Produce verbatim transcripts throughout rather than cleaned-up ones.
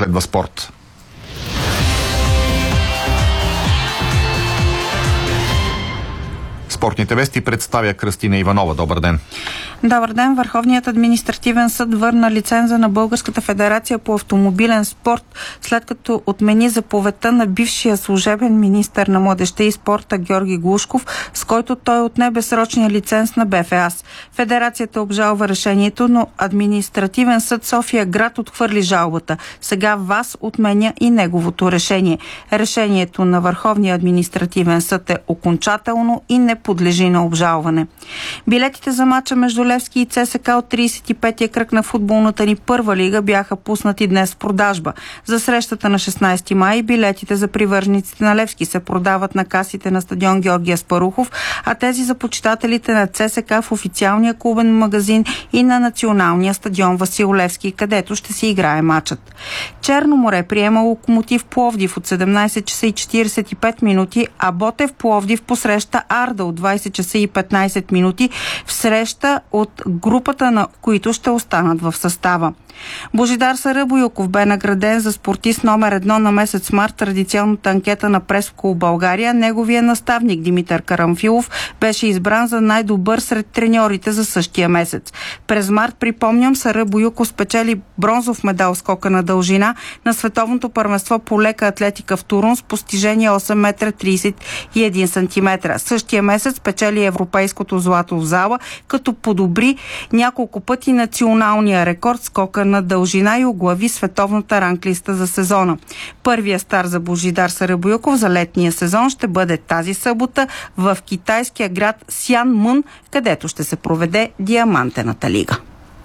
следва спорт. Спортните вести представя Кръстина Иванова. Добър ден. Добър ден. Върховният административен съд върна лиценза на Българската федерация по автомобилен спорт, след като отмени заповедта на бившия служебен министър на младежта и спорта Георги Глушков, с който той отне безсрочния лиценз на БФАС. Федерацията обжалва решението, но Административен съд София град отхвърли жалбата. Сега ВАС отменя и неговото решение. Решението на Върховния административен съд е окончателно и не подлежи на обжалване. Билетите за мача между Левски и ЦСКА от тридесет и петия кръг на футболната ни първа лига бяха пуснати днес в продажба. За срещата на шестнадесети май билетите за привържениците на Левски се продават на касите на стадион Георги Аспарухов, а тези за почитателите на ЦСКА в официалния клубен магазин и на националния стадион Васил Левски, където ще си играе мачът. Черно море приема Локомотив Пловдив от седемнадесет часа и четиридесет и пет минути, а Ботев Пловдив посреща Арда от двадесет часа и петнадесет минути в среща от групата, на които ще останат в състава. Божидар Сарабойуков бе награден за спортист номер едно на месец март. Традиционната анкета на Прескол България. Неговия наставник Димитър Карамфилов беше избран за най-добър сред треньорите за същия месец. През март, припомням, Сарабойуков спечели бронзов медал скока на дължина на световното първенство по лека атлетика в Турун с постижение осем метра тридесет и един сантиметра. Същия месец спечели европейското злато в зала, като подобри няколко пъти националния рекорд скока на дължина и оглави световната ранглиста за сезона. Първия стар за Божидар Сарабойуков за летния сезон ще бъде тази събота в китайския град Сянмун, където ще се проведе Диамантената лига.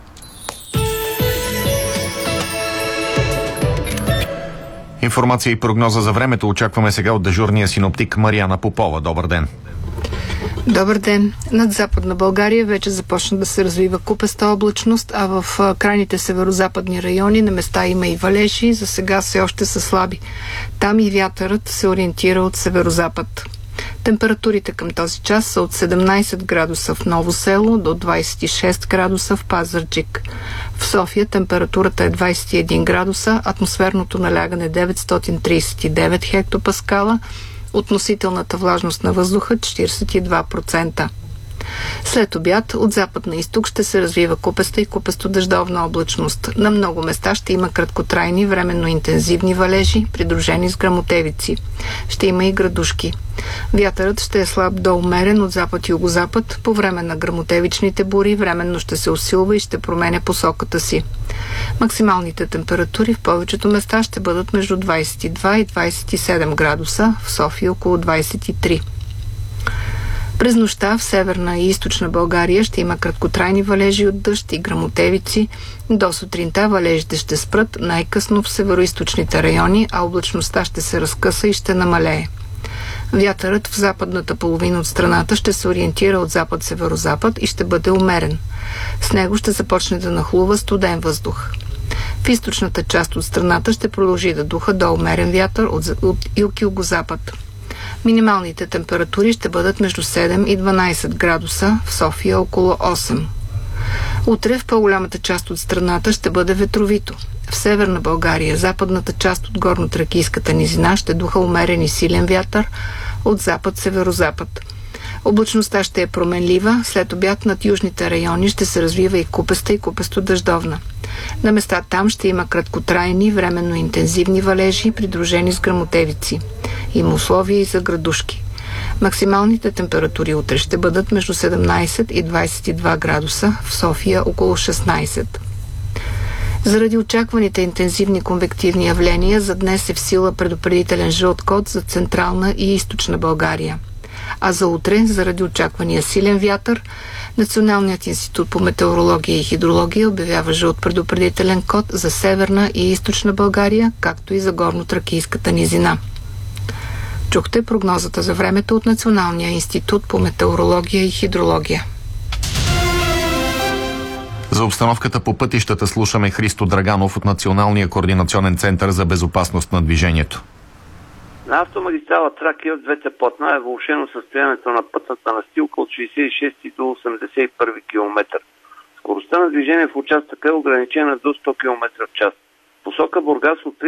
Информация и прогноза за времето очакваме сега от дежурния синоптик Мариана Попова. Добър ден. Добър ден. Над Западна България вече започна да се развива купеста облачност, а в крайните северо-западни райони на места има и валежи, за сега все още са слаби. Там и вятърът се ориентира от северо-запад. Температурите към този час са от седемнадесет градуса в Ново село до двадесет и шест градуса в Пазарджик. В София температурата е двадесет и един градуса, атмосферното налягане деветстотин тридесет и девет хектопаскала, относителната влажност на въздуха четиридесет и два процента. След обяд от запад на изток ще се развива купеста и купесто-дъждовна облачност. На много места ще има краткотрайни, временно интензивни валежи, придружени с гръмотевици. Ще има и градушки. Вятърът ще е слаб до умерен от запад и югозапад. По време на гръмотевичните бури временно ще се усилва и ще променя посоката си. Максималните температури в повечето места ще бъдат между двадесет и два и двадесет и седем градуса, в София около двадесет и три. През нощта в северна и източна България ще има краткотрайни валежи от дъжд и гръмотевици. До сутринта валежите ще спрат най-късно в североизточните райони, а облачността ще се разкъса и ще намалее. Вятърът в западната половина от страната ще се ориентира от запад-северозапад и ще бъде умерен. С него ще започне да нахлува студен въздух. В източната част от страната ще продължи да духа до умерен вятър от, от юг-югозапад. Минималните температури ще бъдат между седем и дванадесет градуса, в София около осем. Утре в по-голямата част от страната ще бъде ветровито. В северна България, западната част от горно-тракийската низина ще духа умерен и силен вятър от запад-северозапад. Облачността ще е променлива, след обяд над южните райони ще се развива и купеста и купесто-дъждовна. На места там ще има краткотрайни, временно интензивни валежи, придружени с гръмотевици. Има условия и за градушки. Максималните температури утре ще бъдат между седемнадесет и двадесет и два градуса, в София около шестнадесет. Заради очакваните интензивни конвективни явления, за днес е в сила предупредителен жълт код за Централна и Източна България. А за утре, заради очаквания силен вятър, Националният институт по метеорология и хидрология обявява жълт предупредителен код за Северна и Източна България, както и за горно-тракийската низина. Чухте прогнозата за времето от Националния институт по метеорология и хидрология. За обстановката по пътищата слушаме Христо Драганов от Националния координационен център за безопасност на движението. На автомагистрала Тракия в двете платна е влошено състоянието на пътната настилка от шейсет и шести до осемдесет и първи километър. Скоростта на движение в участъка е ограничена до сто километра в час. Посока Бургас от